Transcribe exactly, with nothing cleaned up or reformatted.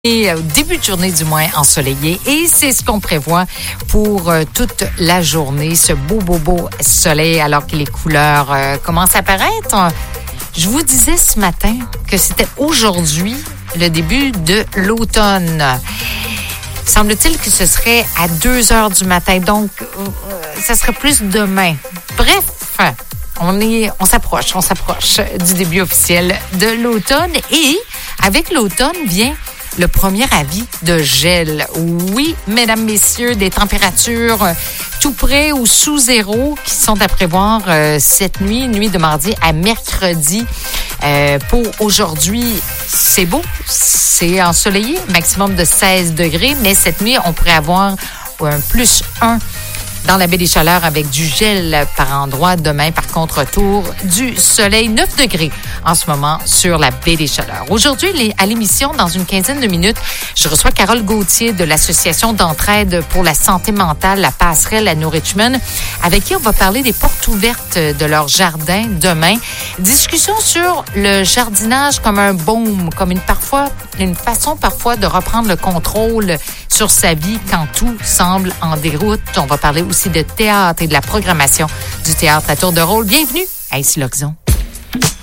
Et au début de journée, du moins, ensoleillé. Et c'est ce qu'on prévoit pour euh, toute la journée, ce beau, beau, beau soleil, alors que les couleurs euh, commencent à apparaître. Je vous disais ce matin que c'était aujourd'hui le début de l'automne. Semble-t-il que ce serait à deux heures du matin, donc euh, ça serait plus demain. Bref, on est, on s'approche, on s'approche du début officiel de l'automne. Et avec l'automne vient le premier avis de gel. Oui, mesdames, messieurs, des températures tout près ou sous zéro qui sont à prévoir euh, cette nuit, nuit de mardi à mercredi. Euh, pour aujourd'hui, c'est beau, c'est ensoleillé, maximum de seize degrés, mais cette nuit, on pourrait avoir un plus un dans la baie des Chaleurs avec du gel par endroit. Demain, par contre, retour du soleil. neuf degrés en ce moment sur la baie des Chaleurs. Aujourd'hui, à l'émission, dans une quinzaine de minutes, je reçois Carole Gauthier de l'Association d'entraide pour la santé mentale, la Passerelle à New Richmond, avec qui on va parler des portes ouvertes de leur jardin demain. Discussion sur le jardinage comme un baume, comme une parfois, une façon parfois de reprendre le contrôle sur sa vie quand tout semble en déroute. On va parler aussi de théâtre et de la programmation du théâtre à tour de rôle. Bienvenue à Ici L'Horizon.